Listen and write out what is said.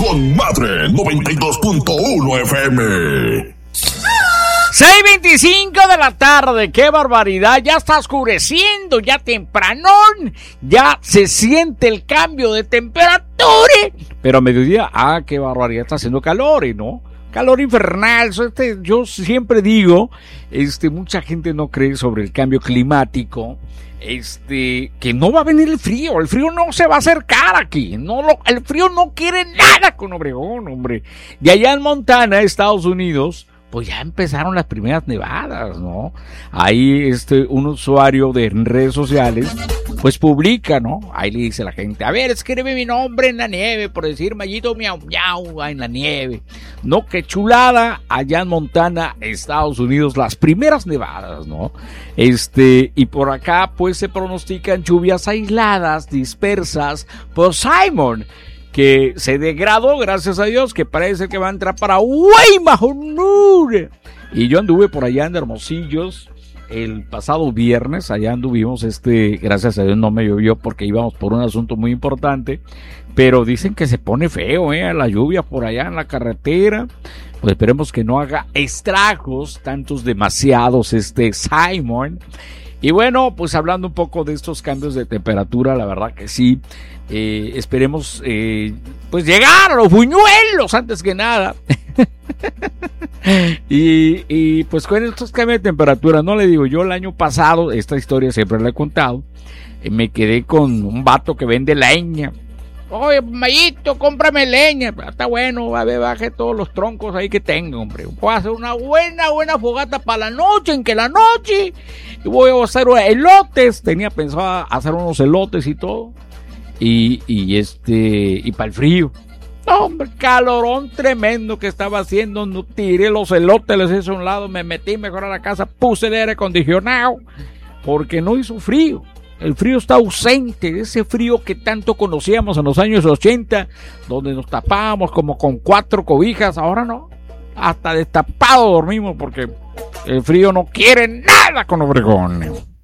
con Madre 92.1 FM. 6:25 de la tarde, qué barbaridad, ya está oscureciendo, ya tempranón, ya se siente el cambio de temperatura, pero a mediodía, qué barbaridad, está haciendo calor, ¿no? Calor infernal. Yo siempre digo, mucha gente no cree sobre el cambio climático, que no va a venir el frío no se va a acercar aquí, el frío no quiere nada con Obregón, hombre. Y allá en Montana, Estados Unidos, pues ya empezaron las primeras nevadas, ¿no? Ahí un usuario de redes sociales pues publica, ¿no? Ahí le dice a la gente, a ver, escribe mi nombre en la nieve, por decir Mayito miau miau en la nieve. No, qué chulada, allá en Montana, Estados Unidos, las primeras nevadas, ¿no? Y por acá pues se pronostican lluvias aisladas, dispersas, por Simon, que se degradó, gracias a Dios, que parece que va a entrar para Guaymajonure. Y yo anduve por allá en Hermosillos el pasado viernes, allá anduvimos, gracias a Dios no me llovió porque íbamos por un asunto muy importante, pero dicen que se pone feo, la lluvia por allá en la carretera. Pues esperemos que no haga estragos, tantos demasiados, Simon. Y bueno, pues hablando un poco de estos cambios de temperatura, la verdad que sí, esperemos pues llegar a los buñuelos antes que nada. y pues con estos cambios de temperatura, no le digo, yo el año pasado, esta historia siempre la he contado, me quedé con un vato que vende leña. Oye, Mayito, cómprame leña. Está bueno, baje todos los troncos ahí que tengo, hombre. Puedo hacer una buena fogata para la noche, en que la noche y voy a hacer elotes. Tenía pensado hacer unos elotes y todo. Y para el frío. Hombre, calorón tremendo que estaba haciendo. No tiré los elotes, les hice a un lado, me metí mejor a la casa, puse el aire acondicionado, porque no hizo frío. El frío está ausente, ese frío que tanto conocíamos en los años 80, donde nos tapábamos como con 4 cobijas, ahora no, hasta destapado dormimos porque el frío no quiere nada con Obregón.